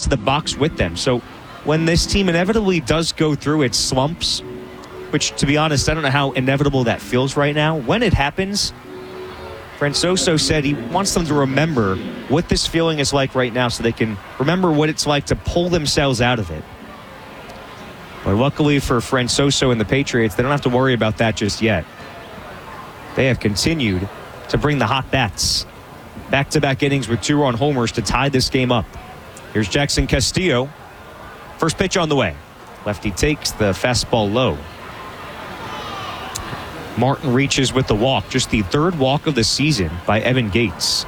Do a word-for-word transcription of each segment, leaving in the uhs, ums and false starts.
into the box with them. So when this team inevitably does go through its slumps, which, to be honest, I don't know how inevitable that feels right now, when it happens, Francoso said he wants them to remember what this feeling is like right now so they can remember what it's like to pull themselves out of it. But luckily for Francoso and the Patriots, they don't have to worry about that just yet. They have continued to bring the hot bats. Back-to-back innings with two-run homers to tie this game up. Here's Jackson Castillo. First pitch on the way. Lefty takes the fastball low. Martin reaches with the walk, just the third walk of the season by Evan Gates.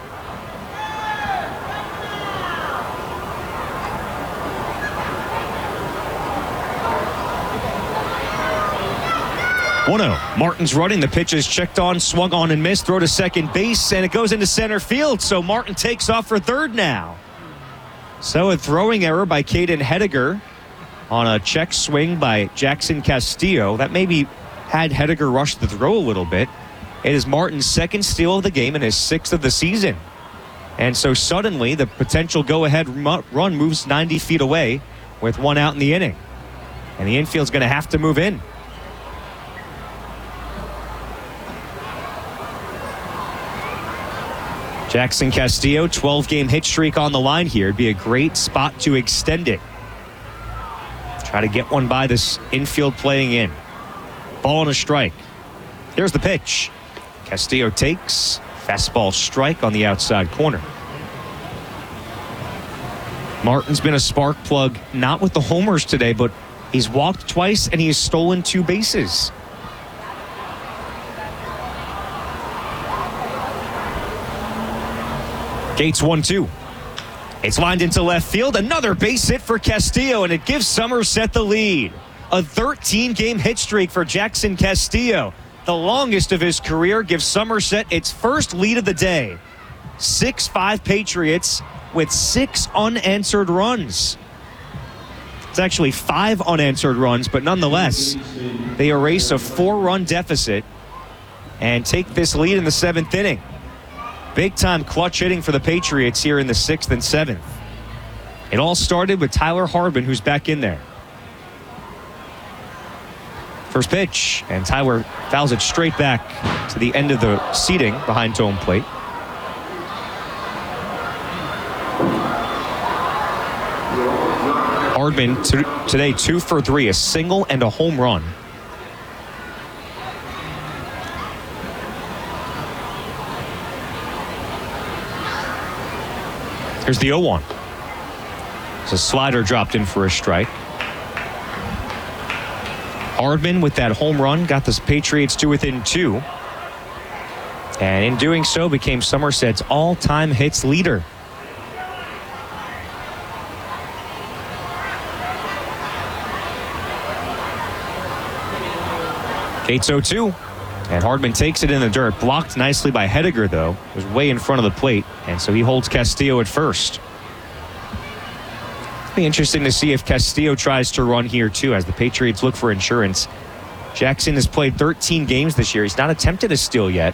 one oh. Martin's running. The pitch is checked on, swung on and missed. Throw to second base, and it goes into center field. So Martin takes off for third now. So a throwing error by Caden Hediger on a check swing by Jackson Castillo. That maybe had Hediger rush the throw a little bit. It is Martin's second steal of the game and his sixth of the season. And so suddenly the potential go-ahead run moves ninety feet away with one out in the inning. And the infield's going to have to move in. Jackson Castillo, twelve-game hit streak on the line here. It'd be a great spot to extend it. Try to get one by this infield playing in. Ball and a strike. Here's the pitch. Castillo takes. Fastball strike on the outside corner. Martin's been a spark plug, not with the homers today, but he's walked twice and he has stolen two bases. Gates one two. It's lined into left field. Another base hit for Castillo, and it gives Somerset the lead. A thirteen-game hit streak for Jackson Castillo. The longest of his career, gives Somerset its first lead of the day. six five Patriots with six unanswered runs. It's actually five unanswered runs, but nonetheless, they erase a four-run deficit and take this lead in the seventh inning. Big-time clutch hitting for the Patriots here in the sixth and seventh. It all started with Tyler Hardman, who's back in there. First pitch, and Tyler fouls it straight back to the end of the seating behind home plate. Hardman t- today two for three, a single and a home run. Here's the oh one. It's a slider dropped in for a strike. Hardman with that home run got the Patriots to within two. And in doing so became Somerset's all-time hits leader. Gates oh two. And Hardman takes it in the dirt. Blocked nicely by Hediger, though. It was way in front of the plate. And so he holds Castillo at first. It'll be interesting to see if Castillo tries to run here, too, as the Patriots look for insurance. Jackson has played thirteen games this year. He's not attempted a steal yet.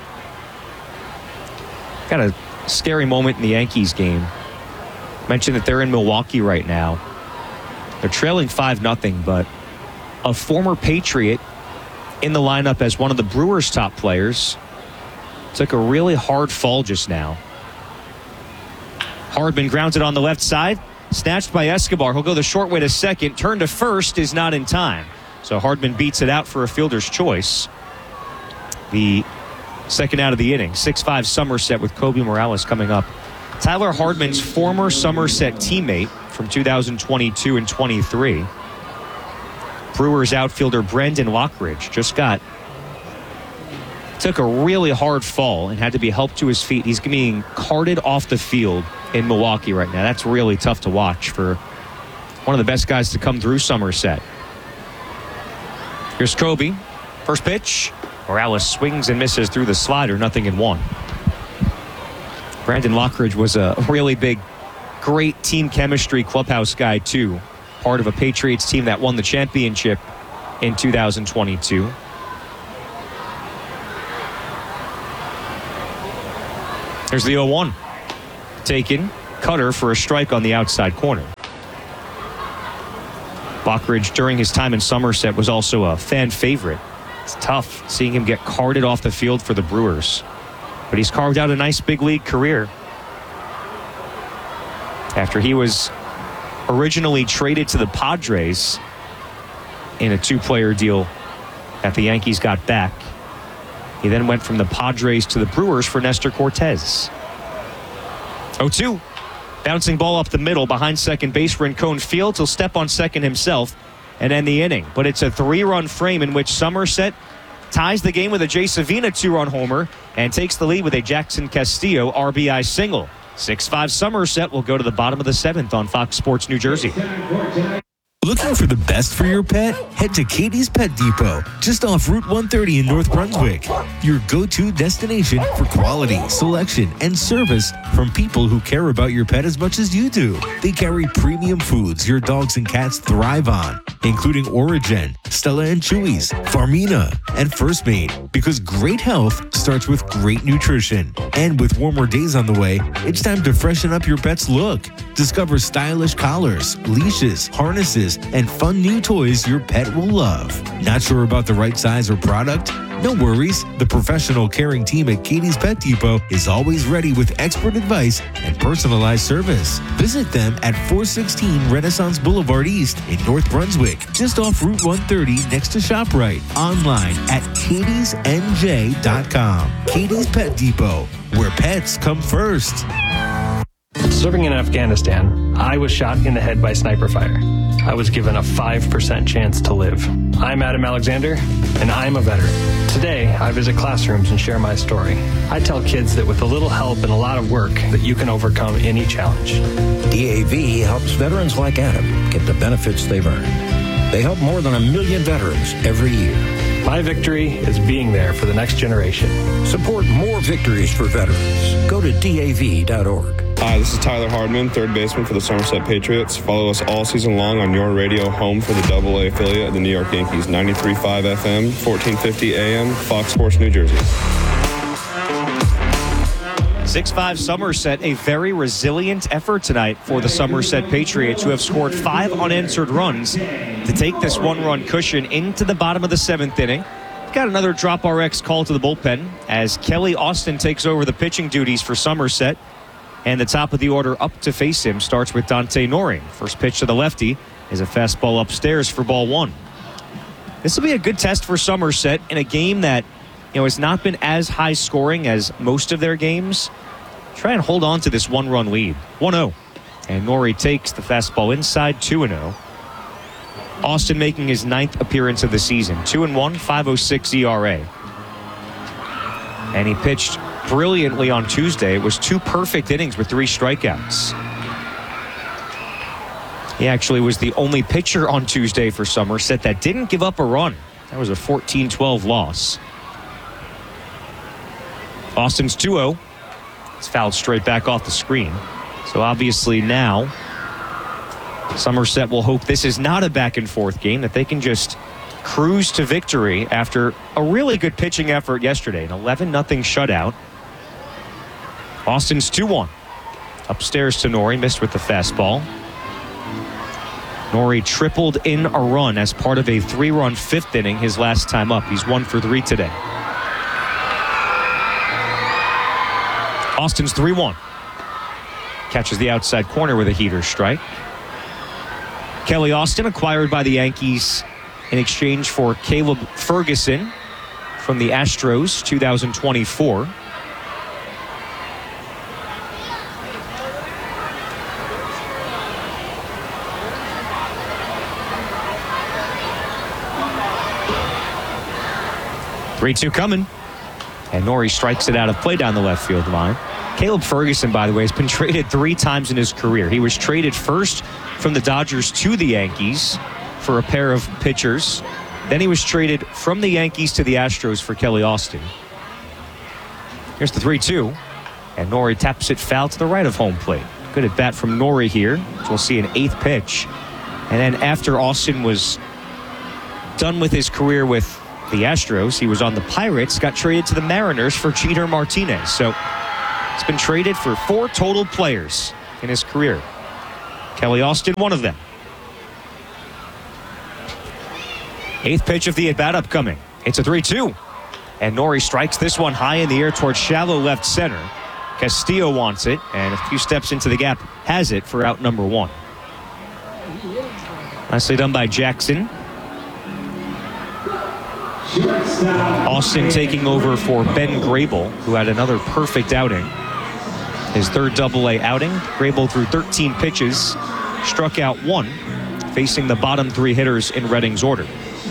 Got a scary moment in the Yankees game. Mentioned that they're in Milwaukee right now. They're trailing five nothing, but a former Patriot in the lineup as one of the Brewers' top players took a really hard fall just now. Hardman grounds it on the left side. Snatched by Escobar. He'll go the short way to second. Turn to first is not in time. So Hardman beats it out for a fielder's choice. The second out of the inning. six five Somerset with Kobe Morales coming up. Tyler Hardman's former Somerset teammate from two thousand twenty-two and twenty-three. Brewers outfielder Brendan Lockridge just got took a really hard fall and had to be helped to his feet. He's being carted off the field in Milwaukee right now. That's really tough to watch for one of the best guys to come through Somerset. Here's Kobe. First pitch. Morales swings and misses through the slider. Nothing in one. Brandon Lockridge was a really big, great team chemistry clubhouse guy too. Part of a Patriots team that won the championship in two thousand twenty-two. Here's the oh one. Taken. Cutter for a strike on the outside corner. Lockridge, during his time in Somerset, was also a fan favorite. It's tough seeing him get carted off the field for the Brewers. But he's carved out a nice big league career. After he was originally traded to the Padres in a two-player deal that the Yankees got back, he then went from the Padres to the Brewers for Nestor Cortez. oh two. Bouncing ball up the middle behind second base, Rincon Fields. He'll step on second himself and end the inning. But it's a three-run frame in which Somerset ties the game with a Jay Savina two-run homer and takes the lead with a Jackson Castillo R B I single. six five Somerset will go to the bottom of the seventh on Fox Sports New Jersey. Looking for the best for your pet? Head to Katie's Pet Depot, just off Route one thirty in North Brunswick. Your go-to destination for quality, selection, and service from people who care about your pet as much as you do. They carry premium foods your dogs and cats thrive on, including Origen, Stella and Chewy's, Farmina, and First Mate, because great health starts with great nutrition. And with warmer days on the way, it's time to freshen up your pet's look. Discover stylish collars, leashes, harnesses, and fun new toys your pet will love. Not sure about the right size or product? No worries. The professional caring team at Katie's Pet Depot is always ready with expert advice and personalized service. Visit them at four sixteen Renaissance Boulevard East in North Brunswick, just off Route one thirty next to ShopRite. Online at katies n j dot com. Katie's Pet Depot, where pets come first. Serving in Afghanistan, I was shot in the head by sniper fire. I was given a five percent chance to live. I'm Adam Alexander, and I'm a veteran. Today, I visit classrooms and share my story. I tell kids that with a little help and a lot of work, that you can overcome any challenge. D A V helps veterans like Adam get the benefits they've earned. They help more than a million veterans every year. My victory is being there for the next generation. Support more victories for veterans. Go to D A V dot org. Hi, this is Tyler Hardman, third baseman for the Somerset Patriots. Follow us all season long on your radio home for the double A affiliate of the New York Yankees, ninety-three point five F M, fourteen fifty A M, Fox Sports New Jersey. six five Somerset, a very resilient effort tonight for the Somerset Patriots, who have scored five unanswered runs to take this one-run cushion into the bottom of the seventh inning. Got another drop R X call to the bullpen as Kelly Austin takes over the pitching duties for Somerset. And the top of the order up to face him starts with Dante Noring. First pitch to the lefty is a fastball upstairs for ball one. This will be a good test for Somerset in a game that, you know, has not been as high scoring as most of their games. Try and hold on to this one-run lead. one oh. And Norrie takes the fastball inside, two and oh. Austin making his ninth appearance of the season. two and one, five oh six E R A. And he pitched brilliantly on Tuesday. It was two perfect innings with three strikeouts. He actually was the only pitcher on Tuesday for Somerset that didn't give up a run. That was a fourteen twelve loss. Austin's two oh. It's fouled straight back off the screen. So obviously now Somerset will hope this is not a back and forth game, that they can just cruise to victory after a really good pitching effort yesterday, an eleven nothing shutout. Austin's two one. Upstairs to Norrie, missed with the fastball. Norrie tripled in a run as part of a three-run fifth inning his last time up. He's one for three today. Austin's three one. Catches the outside corner with a heater strike. Kelly Austin acquired by the Yankees in exchange for Caleb Ferguson from the Astros, two thousand twenty-four. three two coming. And Norrie strikes it out of play down the left field line. Caleb Ferguson, by the way, has been traded three times in his career. He was traded first from the Dodgers to the Yankees for a pair of pitchers. Then he was traded from the Yankees to the Astros for Kelly Austin. Here's the three two. And Norrie taps it foul to the right of home plate. Good at bat from Norrie here. So we'll see an eighth pitch. And then after Austin was done with his career with the Astros, he was on the Pirates, got traded to the Mariners for Jeter Martinez. So he's been traded for four total players in his career. Kelly Austin, one of them. Eighth pitch of the at-bat upcoming. It's a three two. And Nori strikes this one high in the air towards shallow left center. Castillo wants it, and a few steps into the gap, has it for out number one. Nicely done by Jackson. Austin taking over for Ben Grable, who had another perfect outing. His third double-A outing. Grable threw thirteen pitches, struck out one, facing the bottom three hitters in Reading's order.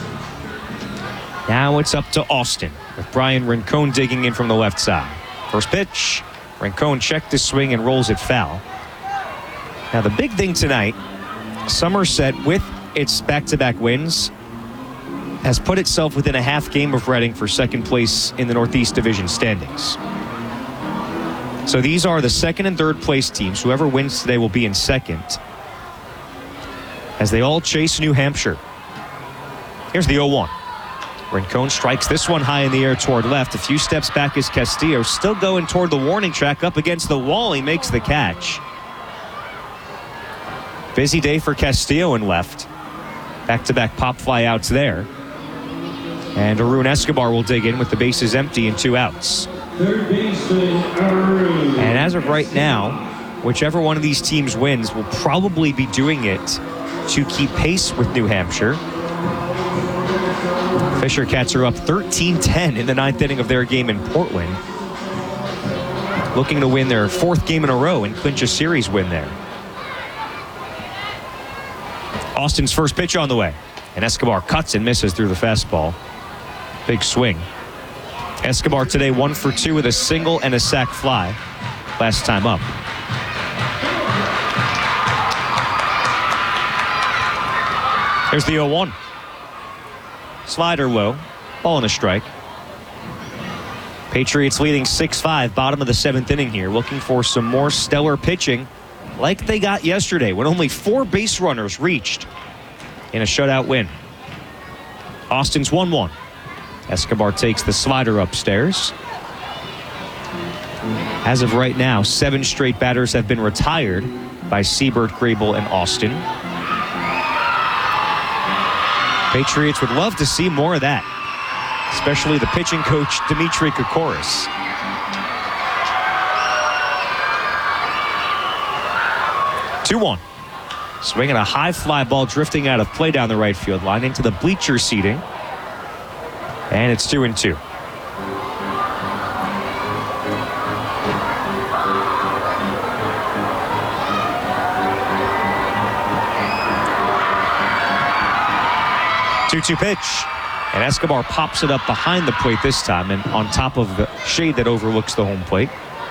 Now it's up to Austin, with Brian Rincon digging in from the left side. First pitch, Rincon checked his swing and rolls it foul. Now the big thing tonight, Somerset, with its back-to-back wins, has put itself within a half game of Reading for second place in the Northeast Division standings. So these are the second and third place teams. Whoever wins today will be in second, as they all chase New Hampshire. Here's the oh one. Rincon strikes this one high in the air toward left. A few steps back is Castillo, still going toward the warning track, up against the wall. He makes the catch. Busy day for Castillo in left. Back-to-back pop fly outs there. And Arun Escobar will dig in with the bases empty and two outs. Third baseman, Arun. And as of right now, whichever one of these teams wins will probably be doing it to keep pace with New Hampshire. Fisher Cats are up thirteen ten in the ninth inning of their game in Portland, looking to win their fourth game in a row and clinch a series win there. Austin's first pitch on the way, and Escobar cuts and misses through the fastball. Big swing. Escobar today one for two with a single and a sac fly last time up. There's the oh one. Slider low, ball and a strike. Patriots leading six five, bottom of the seventh inning here, looking for some more stellar pitching like they got yesterday when only four base runners reached in a shutout win. Austin's one one. Escobar takes the slider upstairs. As of right now, seven straight batters have been retired by Seibert, Grable, and Austin. Patriots would love to see more of that, especially the pitching coach, Dimitri Kokoris. two one. Swinging a high fly ball drifting out of play down the right field line into the bleacher seating. And it's two and two. two two pitch. And Escobar pops it up behind the plate this time and on top of the shade that overlooks the home plate.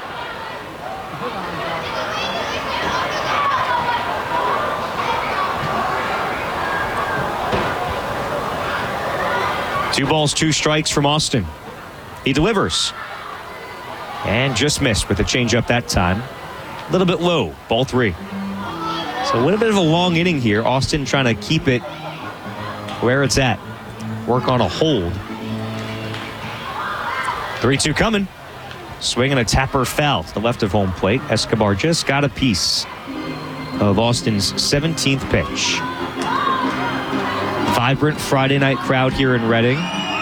Two balls, two strikes from Austin. He delivers. And just missed with a changeup that time. A little bit low, ball three. So a little bit of a long inning here. Austin trying to keep it where it's at. Work on a hold. three two coming. Swinging a tapper foul to the left of home plate. Escobar just got a piece of Austin's seventeenth pitch. Vibrant Friday night crowd here in Reading.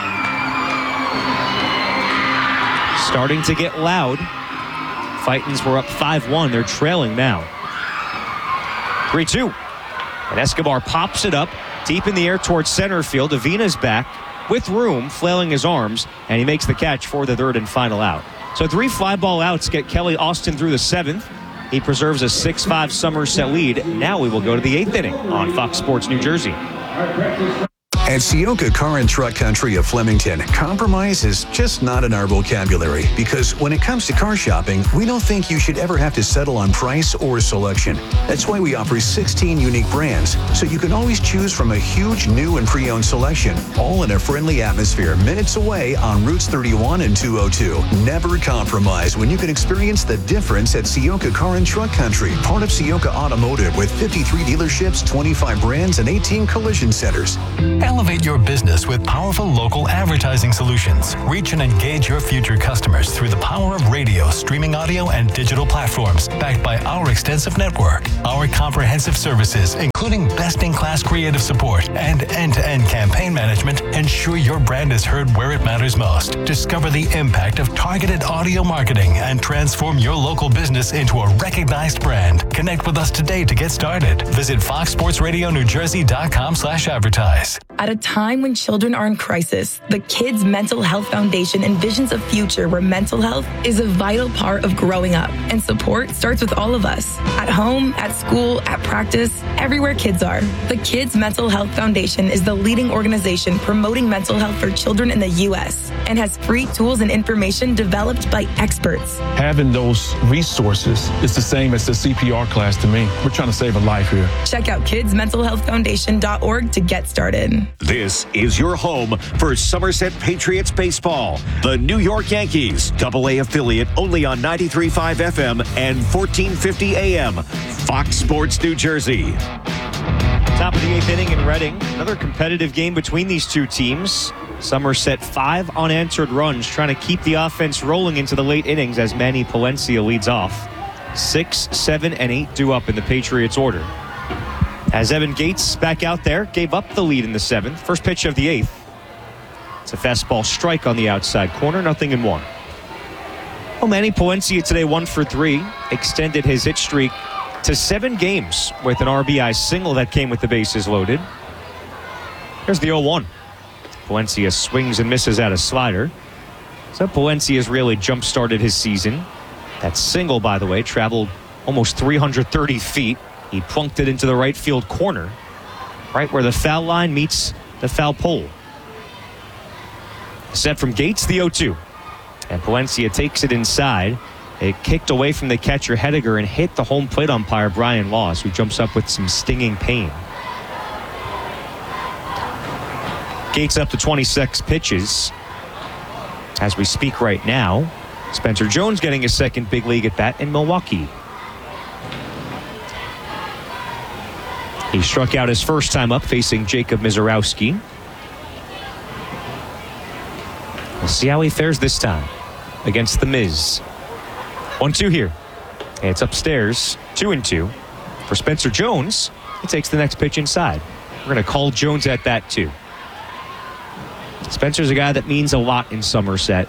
Starting to get loud. Fightins were up five one. They're trailing now. three two. And Escobar pops it up deep in the air towards center field. Avina's back with room, flailing his arms, and he makes the catch for the third and final out. So three fly ball outs get Kelly Austin through the seventh. He preserves a six five Somerset lead. Now we will go to the eighth inning on Fox Sports New Jersey. At Sioka Car and Truck Country of Flemington, compromise is just not in our vocabulary because when it comes to car shopping, we don't think you should ever have to settle on price or selection. That's why we offer sixteen unique brands, so you can always choose from a huge new and pre-owned selection, all in a friendly atmosphere minutes away on Routes thirty-one and two oh two. Never compromise when you can experience the difference at Sioka Car and Truck Country, part of Sioka Automotive with fifty-three dealerships, twenty-five brands, and eighteen collision centers. Elevate your business with powerful local advertising solutions. Reach and engage your future customers through the power of radio, streaming audio, and digital platforms, backed by our extensive network. Our comprehensive services, including best-in-class creative support and end-to-end campaign management, ensure your brand is heard where it matters most. Discover the impact of targeted audio marketing and transform your local business into a recognized brand. Connect with us today to get started. Visit fox sports radio new jersey dot com slash advertise. At a time when children are in crisis, the Kids Mental Health Foundation envisions a future where mental health is a vital part of growing up, and support starts with all of us. At home, at school, at practice, everywhere kids are. The Kids Mental Health Foundation is the leading organization promoting mental health for children in the U S and has free tools and information developed by experts. Having those resources is the same as the C P R class to me. We're trying to save a life here. Check out kids mental health foundation dot org to get started. This is your home for Somerset Patriots baseball. The New York Yankees, double A affiliate, only on ninety-three point five F M and fourteen fifty A M. Fox Sports New Jersey. Top of the eighth inning in Reading. Another competitive game between these two teams. Somerset five unanswered runs, trying to keep the offense rolling into the late innings as Manny Palencia leads off. Six, seven, and eight due up in the Patriots order. As Evan Gates back out there, gave up the lead in the seventh. First pitch of the eighth. It's a fastball strike on the outside corner, nothing in one. Well, Manny Palencia today one for three, extended his hit streak to seven games with an R B I single that came with the bases loaded. Here's the oh one. Palencia swings and misses at a slider. So Palencia's really jump-started his season. That single, by the way, traveled almost three hundred thirty feet. He plunked it into the right field corner, right where the foul line meets the foul pole. Set from Gates, the oh two. And Palencia takes it inside. It kicked away from the catcher Hediger and hit the home plate umpire Brian Laws, who jumps up with some stinging pain. Gates up to twenty-six pitches. As we speak right now, Spencer Jones getting his second big league at bat in Milwaukee. He struck out his first time up facing Jacob Mizorowski. We'll see how he fares this time against the Miz. one two here. It's upstairs, two and two. For Spencer Jones, he takes the next pitch inside. We're going to call Jones at bat too. Spencer's a guy that means a lot in Somerset.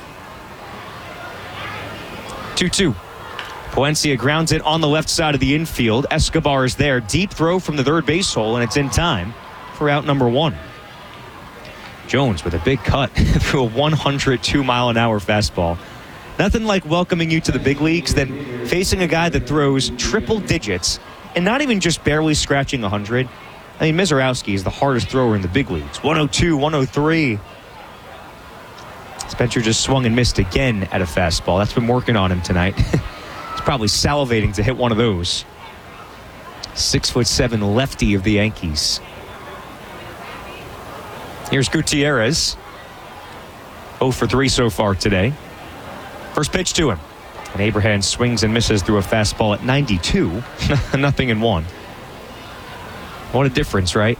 two two. Palencia grounds it on the left side of the infield. Escobar is there. Deep throw from the third base hole, and it's in time for out number one. Jones with a big cut through a one hundred two mile an hour fastball. Nothing like welcoming you to the big leagues than facing a guy that throws triple digits and not even just barely scratching one hundred. I mean, Mizorowski is the hardest thrower in the big leagues. one oh two, one oh three. Spencer just swung and missed again at a fastball. That's been working on him tonight. He's probably salivating to hit one of those. Six foot seven lefty of the Yankees. Here's Gutierrez. oh for three so far today. First pitch to him. And Abraham swings and misses through a fastball at ninety-two. Nothing in one. What a difference, right?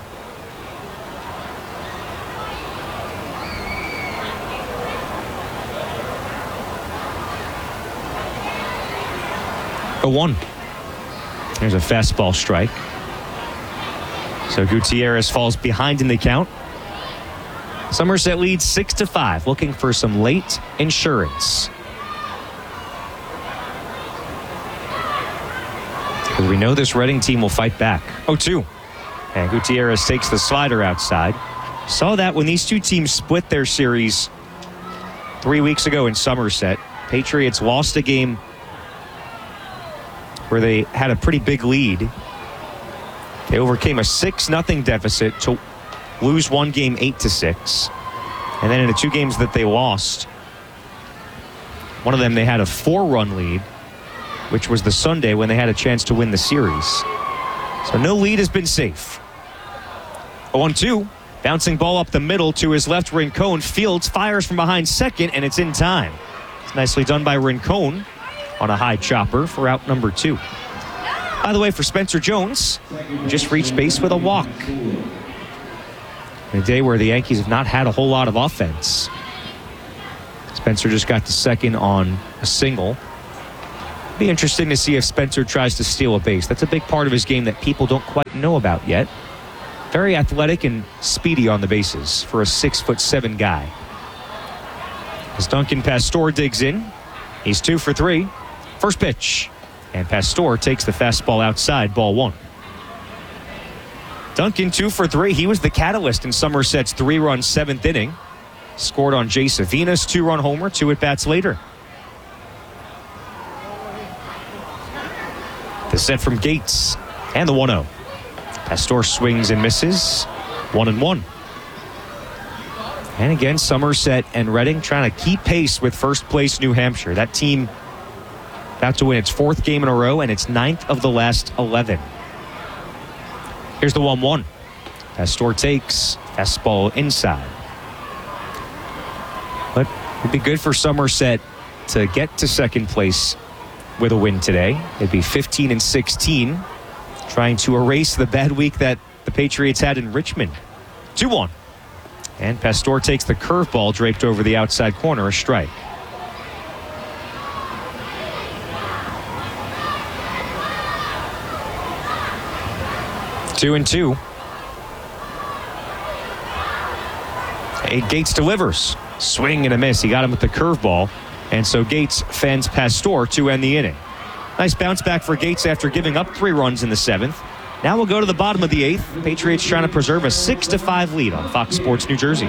A one. There's a fastball strike. So Gutierrez falls behind in the count. Somerset leads six to five, looking for some late insurance. Because we know this Reading team will fight back. oh two. And Gutierrez takes the slider outside. Saw that when these two teams split their series three weeks ago in Somerset. Patriots lost a game where they had a pretty big lead. They overcame a six nothing deficit to lose one game eight to six. And then in the two games that they lost, one of them they had a four-run lead, which was the Sunday when they had a chance to win the series. So no lead has been safe. oh one two. Bouncing ball up the middle to his left, Rincon. Fields fires from behind second, and it's in time. It's nicely done by Rincon on a high chopper for out number two. By the way, for Spencer Jones, just reached base with a walk. in a day where the Yankees have not had a whole lot of offense. Spencer just got to second on a single. Be interesting to see if Spencer tries to steal a base. That's a big part of his game that people don't quite know about yet. Very athletic and speedy on the bases for a six foot seven guy. As Duncan Pastor digs in, he's two for three. First pitch, and Pastor takes the fastball outside, ball one. Duncan two for three. He was the catalyst in Somerset's three-run seventh inning. Scored on Jay Savina's two-run homer two at-bats later. The set from Gates and the one oh. Pastor swings and misses. One and one. And again, Somerset and Reading trying to keep pace with first place New Hampshire. That team about to win its fourth game in a row and its ninth of the last eleven. Here's the one one. Pastor takes fastball inside. But it'd be good for Somerset to get to second place with a win today. It'd be fifteen and sixteen, trying to erase the bad week that the Patriots had in Richmond. two one. And Pastor takes the curveball draped over the outside corner, a strike. Two and two. Hey, Gates delivers. Swing and a miss. He got him with the curveball. And so Gates fends Pastor to end the inning. Nice bounce back for Gates after giving up three runs in the seventh. Now we'll go to the bottom of the eighth. Patriots trying to preserve a six to five lead on Fox Sports New Jersey.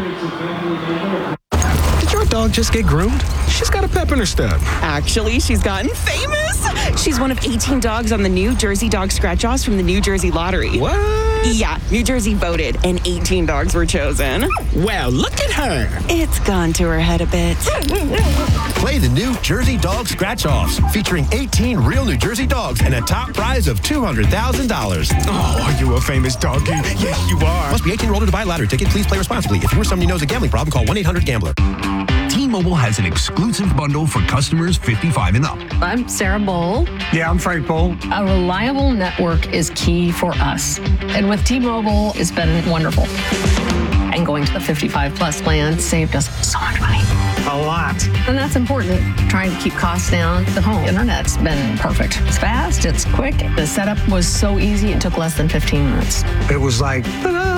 Did your dog just get groomed? She's got a pep in her step. Actually, she's gotten famous. She's one of eighteen dogs on the New Jersey Dog Scratch-Offs from the New Jersey Lottery. What? Yeah, New Jersey voted, and eighteen dogs were chosen. Well, look at her. It's gone to her head a bit. Play the New Jersey Dog Scratch-Offs, featuring eighteen real New Jersey dogs and a top prize of two hundred thousand dollars. Oh, are you a famous doggy? Yes, you are. Must be eighteen or older to buy a lottery ticket. Please play responsibly. If you or somebody knows a gambling problem, call one eight hundred gambler. T-Mobile has an exclusive bundle for customers fifty-five and up. I'm Sarah Bowl. Yeah, I'm Frank Bowl. A reliable network is key for us. And with T-Mobile, it's been wonderful. And going to the fifty-five plus plan saved us so much money. A lot. And that's important, trying to keep costs down. The home internet's been perfect. It's fast, it's quick. The setup was so easy, it took less than fifteen minutes. It was like, ta-da!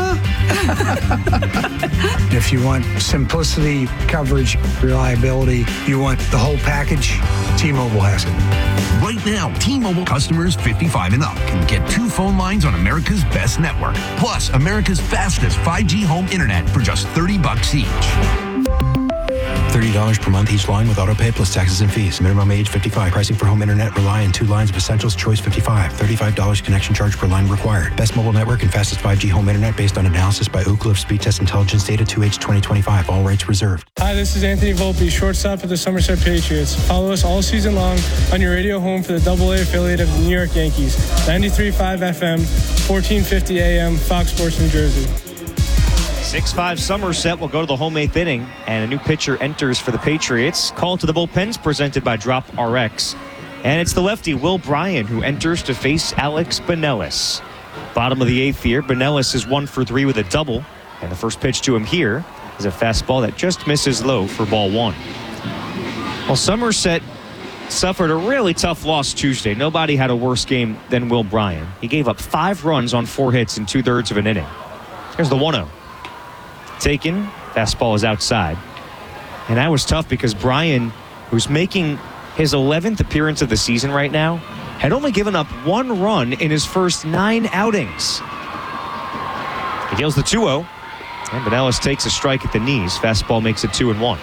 If you want simplicity, coverage, reliability, you want the whole package, T-Mobile has it. Right now, T-Mobile customers fifty-five and up can get two phone lines on America's best network, plus America's fastest five G home internet for just thirty bucks each. thirty dollars per month each line with autopay plus taxes and fees. Minimum age fifty-five. Pricing for home internet rely on two lines of Essentials Choice fifty-five. thirty-five dollars connection charge per line required. Best mobile network and fastest five G home internet based on analysis by Oak Cliff Speed Test Intelligence Data two H twenty twenty-five. All rights reserved. Hi, this is Anthony Volpe, shortstop for the Somerset Patriots. Follow us all season long on your radio home for the double A affiliate of the New York Yankees. ninety-three point five F M, fourteen fifty A M, Fox Sports New Jersey. six five Somerset will go to the home eighth inning, and a new pitcher enters for the Patriots. Call to the bullpens presented by Drop R X. And it's the lefty, Will Bryan, who enters to face Alex Binelas. Bottom of the eighth here, Binelas is one for three with a double, and the first pitch to him here is a fastball that just misses low for ball one. Well, Somerset suffered a really tough loss Tuesday. Nobody had a worse game than Will Bryan. He gave up five runs on four hits in two-thirds of an inning. Here's the one oh. Taken, fastball is outside. And that was tough because Bryan, who's making his eleventh appearance of the season right now, had only given up one run in his first nine outings. He deals the two oh, and Binelas takes a strike at the knees. Fastball makes it two and one.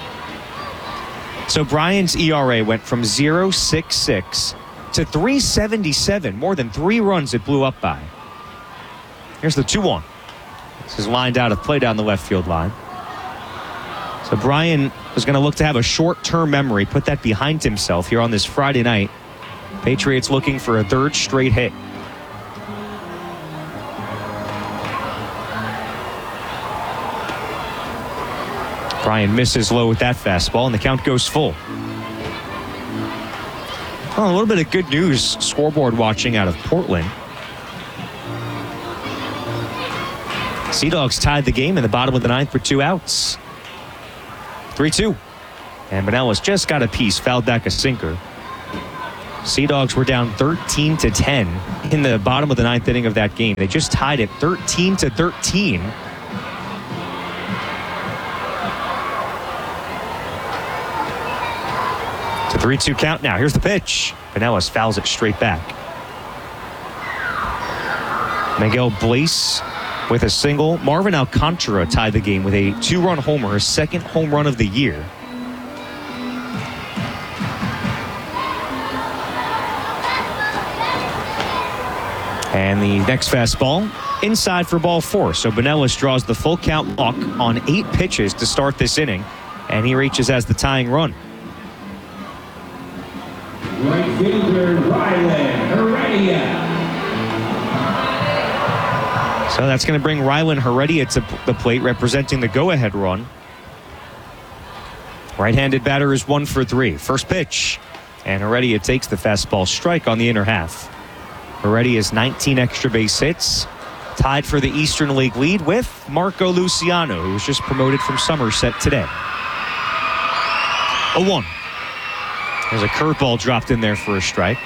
So Bryan's E R A went from point oh six six to three seventy-seven, more than three runs it blew up by. Here's the two one. This is lined out of play down the left field line. So Bryan was going to look to have a short-term memory, put that behind himself here on this Friday night. Patriots looking for a third straight hit. Bryan misses low with that fastball, and the count goes full. Well, a little bit of good news scoreboard watching out of Portland. Sea Dogs tied the game in the bottom of the ninth with two outs. three two. And Pinellas just got a piece, fouled back a sinker. Sea Dogs were down thirteen to ten in the bottom of the ninth inning of that game. They just tied it thirteen to thirteen. It's a three two count now. Here's the pitch. Pinellas fouls it straight back. Miguel Blaise with a single. Marvin Alcantara tied the game with a two-run homer, his second home run of the year. And the next fastball inside for ball four. So Pinellas draws the full count walk on eight pitches to start this inning, and he reaches as the tying run. Right fielder Rylan Heredia. So that's going to bring Rylan Heredia to the plate, representing the go-ahead run. Right-handed batter is one for three. First pitch, and Heredia takes the fastball strike on the inner half. Heredia's nineteen extra base hits, tied for the Eastern League lead with Marco Luciano, who was just promoted from Somerset today. oh one. There's a curveball dropped in there for a strike.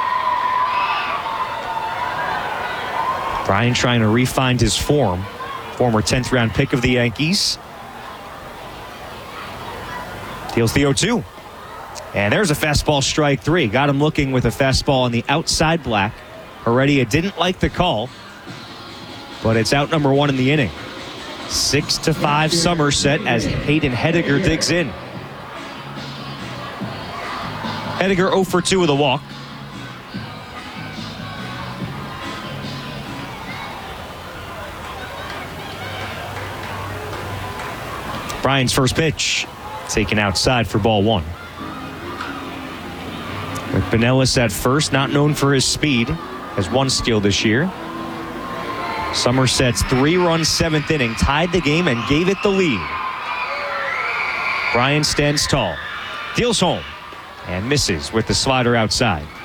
Bryan trying to refine his form. Former tenth round pick of the Yankees. Deals the oh two. And there's a fastball, strike three. Got him looking with a fastball on the outside black. Heredia didn't like the call, but it's out number one in the inning. Six to five Somerset as Hayden Hediger digs in. Hediger oh for two with a walk. Bryan's first pitch taken outside for ball one. With Pinellas at first, not known for his speed, has one steal this year. Somerset's three-run seventh inning tied the game and gave it the lead. Bryan stands tall, deals home, and misses with the slider outside.